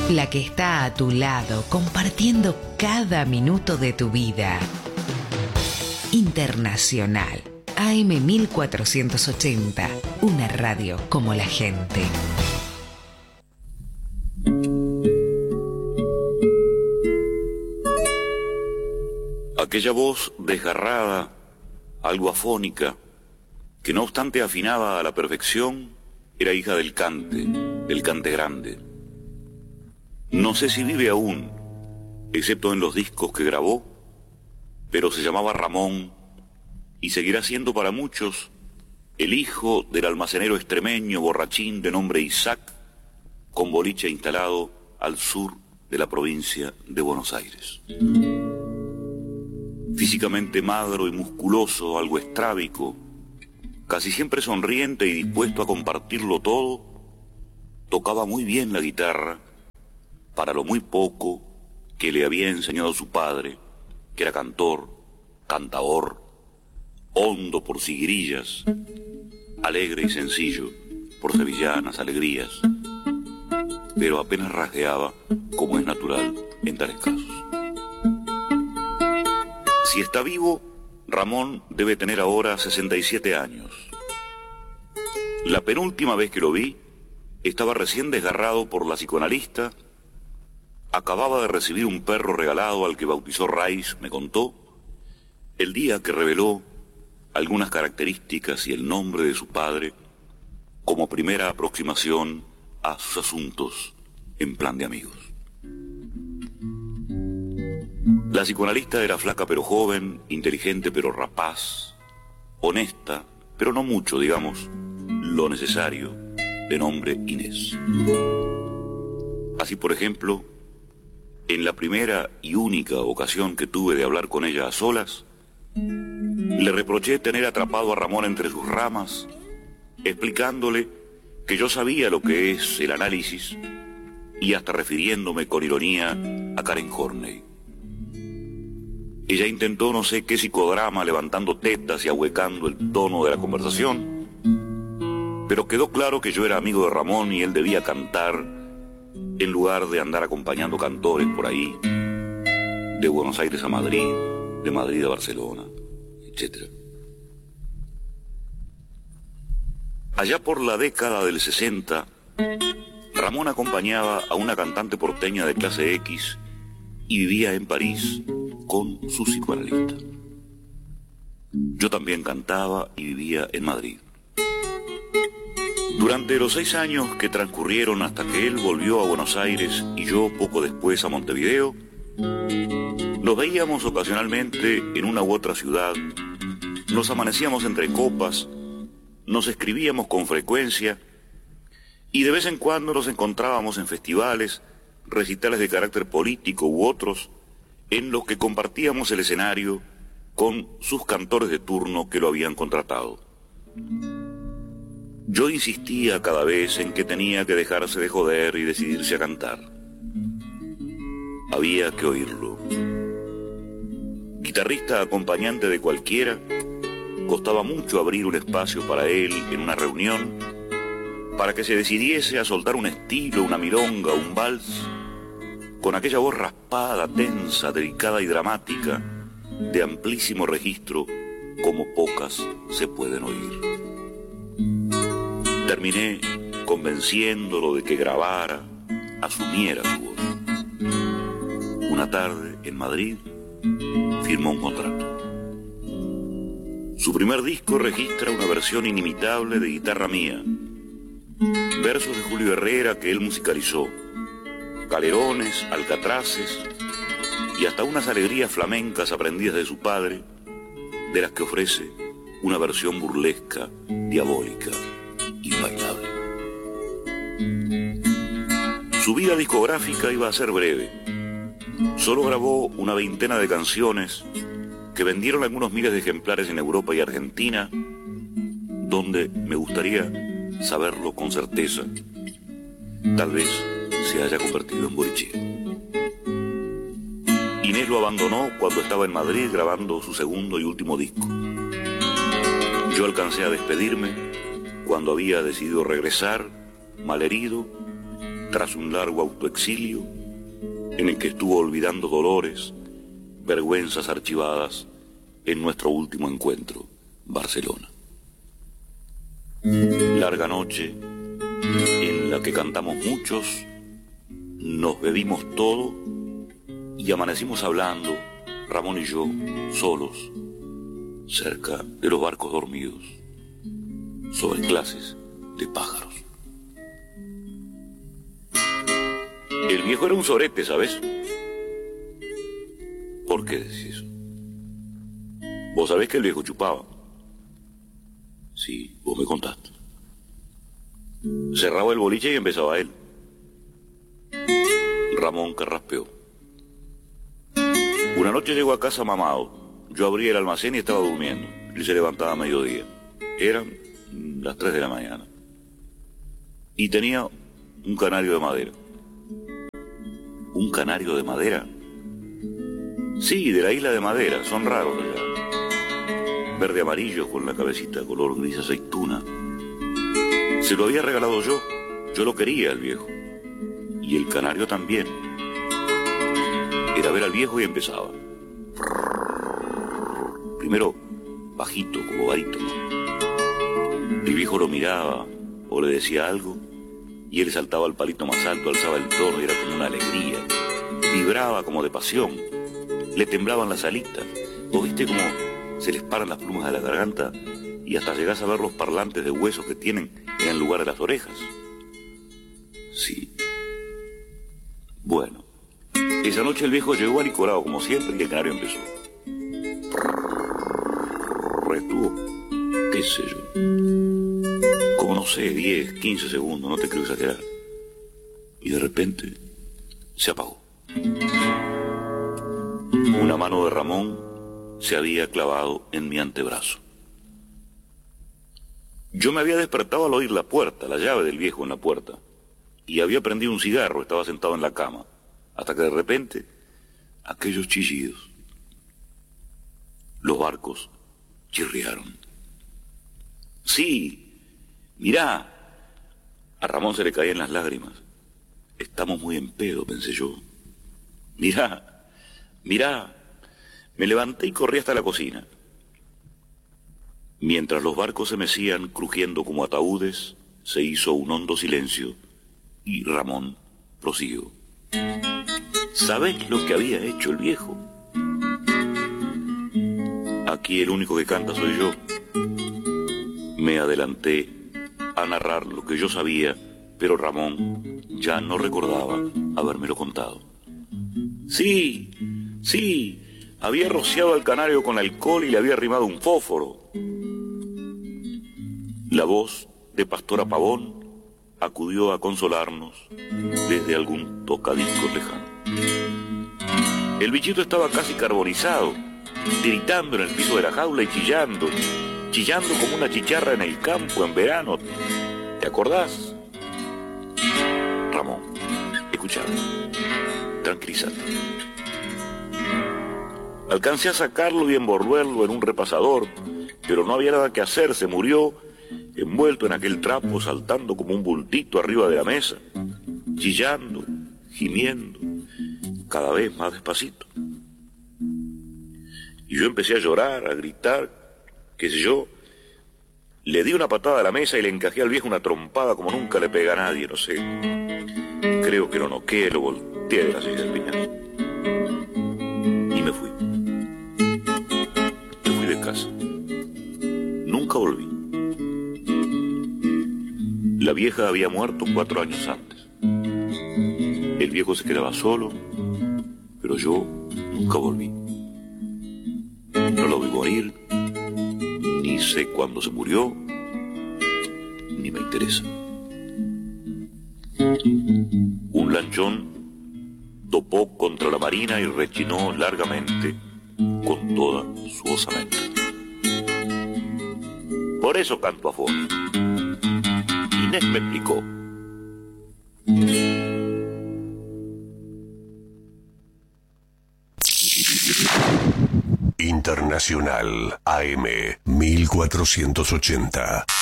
La que está a tu lado, compartiendo cada minuto de tu vida. Internacional, AM 1480, una radio como la gente. Aquella voz desgarrada, algo afónica, que no obstante afinaba a la perfección, era hija del cante grande. No sé si vive aún, excepto en los discos que grabó, pero se llamaba Ramón y seguirá siendo para muchos el hijo del almacenero extremeño borrachín de nombre Isaac, con boliche instalado al sur de la provincia de Buenos Aires. Físicamente magro y musculoso, algo estrábico, casi siempre sonriente y dispuesto a compartirlo todo, tocaba muy bien la guitarra, para lo muy poco que le había enseñado su padre, que era cantor, cantaor, hondo por siguirillas, alegre y sencillo por sevillanas, alegrías, pero apenas rasgueaba, como es natural en tales casos. Si está vivo, Ramón debe tener ahora 67 años. La penúltima vez que lo vi, estaba recién desgarrado por la psicoanalista. Acababa de recibir un perro regalado al que bautizó Rice, me contó, el día que reveló algunas características y el nombre de su padre como primera aproximación a sus asuntos en plan de amigos. La psicoanalista era flaca pero joven, inteligente pero rapaz, honesta, pero no mucho, digamos, lo necesario, de nombre Inés. Así, por ejemplo, en la primera y única ocasión que tuve de hablar con ella a solas, le reproché tener atrapado a Ramón entre sus ramas, explicándole que yo sabía lo que es el análisis y hasta refiriéndome con ironía a Karen Horney. Ella intentó no sé qué psicodrama levantando tetas y ahuecando el tono de la conversación, pero quedó claro que yo era amigo de Ramón y él debía cantar en lugar de andar acompañando cantores por ahí, de Buenos Aires a Madrid, de Madrid a Barcelona, etc. Allá por la década del 60, Ramón acompañaba a una cantante porteña de clase X y vivía en París con su psicoanalista. Yo también cantaba y vivía en Madrid. Durante los 6 años que transcurrieron hasta que él volvió a Buenos Aires y yo poco después a Montevideo, nos veíamos ocasionalmente en una u otra ciudad, nos amanecíamos entre copas, nos escribíamos con frecuencia y de vez en cuando nos encontrábamos en festivales, recitales de carácter político u otros, en los que compartíamos el escenario con sus cantores de turno que lo habían contratado. Yo insistía cada vez en que tenía que dejarse de joder y decidirse a cantar. Había que oírlo. Guitarrista acompañante de cualquiera, costaba mucho abrir un espacio para él en una reunión, para que se decidiese a soltar un estilo, una milonga, un vals, con aquella voz raspada, tensa, delicada y dramática, de amplísimo registro, como pocas se pueden oír. Terminé convenciéndolo de que grabara, asumiera su voz. Una tarde, en Madrid, firmó un contrato. Su primer disco registra una versión inimitable de Guitarra Mía, versos de Julio Herrera que él musicalizó, galerones, alcatraces y hasta unas alegrías flamencas aprendidas de su padre, de las que ofrece una versión burlesca, diabólica y bailable. Su vida discográfica iba a ser breve. Solo grabó una veintena de canciones que vendieron algunos miles de ejemplares en Europa y Argentina, donde me gustaría saberlo con certeza. Tal vez se haya convertido en bolichero. Inés lo abandonó cuando estaba en Madrid grabando su segundo y último disco. Yo alcancé a despedirme cuando había decidido regresar, malherido, tras un largo autoexilio en el que estuvo olvidando dolores, vergüenzas archivadas en nuestro último encuentro, Barcelona. Larga noche en la que cantamos muchos, nos bebimos todo y amanecimos hablando, Ramón y yo, solos, cerca de los barcos dormidos, sobre clases de pájaros. El viejo era un sorete, ¿sabes? ¿Por qué decís eso? Vos sabés que el viejo chupaba. Sí, vos me contaste. Cerraba el boliche y empezaba él. Ramón carraspeó. Una noche llegó a casa mamado. Yo abría el almacén y estaba durmiendo. Él se levantaba a mediodía. Eran las 3 de la mañana. Y tenía un canario de madera. ¿Un canario de madera? Sí, de la isla de Madera, son raros allá. Verde amarillo con la cabecita color gris aceituna. Se lo había regalado yo lo quería al viejo. Y el canario también. Era ver al viejo y empezaba. Primero bajito, como barítono. El viejo lo miraba o le decía algo y él saltaba al palito más alto, alzaba el tono y era como una alegría. Vibraba como de pasión. Le temblaban las alitas. ¿Vos viste cómo se les paran las plumas de la garganta y hasta llegás a ver los parlantes de huesos que tienen en el lugar de las orejas? Sí. Bueno, esa noche el viejo llegó alicorado como siempre y el canario empezó. Estuvo, qué sé yo, como no sé, 10, 15 segundos, no te creo exagerar. Y de repente se apagó. Una mano de Ramón se había clavado en mi antebrazo. Yo me había despertado al oír la puerta, la llave del viejo en la puerta, y había prendido un cigarro, estaba sentado en la cama, hasta que de repente, aquellos chillidos, los barcos chirriaron. Sí, mirá, a Ramón se le caían las lágrimas. Estamos muy en pedo, pensé yo. Mirá, me levanté y corrí hasta la cocina. Mientras los barcos se mecían crujiendo como ataúdes, se hizo un hondo silencio y Ramón prosiguió. ¿Sabés lo que había hecho el viejo? Aquí el único que canta soy yo. Me adelanté a narrar lo que yo sabía, pero Ramón ya no recordaba habérmelo contado. Sí, había rociado al canario con alcohol y le había arrimado un fósforo. La voz de Pastora Pavón acudió a consolarnos desde algún tocadiscos lejano. El bichito estaba casi carbonizado, tiritando en el piso de la jaula y chillando como una chicharra en el campo en verano. ¿Te acordás? Ramón, escuchame, tranquilízate. Alcancé a sacarlo y envolverlo en un repasador, pero no había nada que hacer, se murió envuelto en aquel trapo, saltando como un bultito arriba de la mesa, chillando, gimiendo, cada vez más despacito. Y yo empecé a llorar, a gritar, qué sé yo. Le di una patada a la mesa y le encajé al viejo una trompada como nunca le pega a nadie, no sé. Creo que lo noqué, lo volteé de la silla del piñazo. Y me fui. Me fui de casa. Nunca volví. La vieja había muerto 4 años antes. El viejo se quedaba solo, pero yo nunca volví. No lo vi morir, ni sé cuándo se murió, ni me interesa. Un lanchón topó contra la marina y rechinó largamente con toda su osamenta. Por eso canto a fondo. Inés me explicó. Internacional AM 1480.